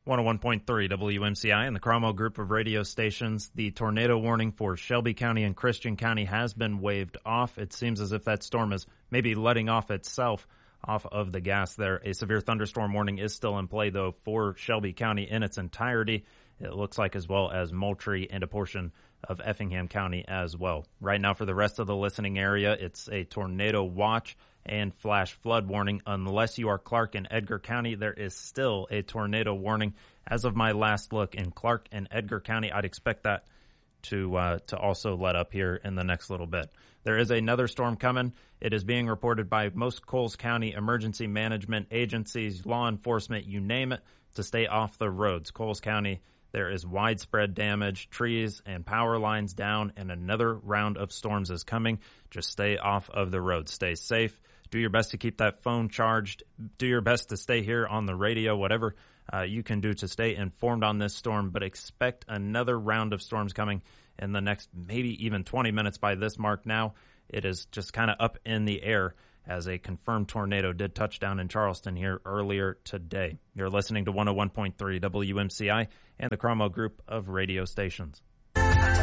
101.3 WMCI and the Cromwell Group of radio stations. The tornado warning for Shelby County and Christian County has been waved off. It seems as if that storm is maybe letting off itself off of the gas there. A severe thunderstorm warning is still in play, though, for Shelby County in its entirety. It looks like, as well as Moultrie and a portion of Effingham County as well. Right now, for the rest of the listening area, it's a tornado watch and flash flood warning. Unless you are Clark and Edgar County, there is still a tornado warning. As of my last look in Clark and Edgar County, I'd expect that to also let up here in the next little bit. There is another storm coming. It is being reported by most Coles County emergency management agencies, law enforcement, you name it, to stay off the roads. Coles County, there is widespread damage, trees and power lines down, and another round of storms is coming. Just stay off of the road. Stay safe. Do your best to keep that phone charged. Do your best to stay here on the radio, whatever you can do to stay informed on this storm. But expect another round of storms coming in the next maybe even 20 minutes by this mark now. It is just kind of up in the air as a confirmed tornado did touch down in Charleston here earlier today. You're listening to 101.3 WMCI and the Cromwell Group of radio stations.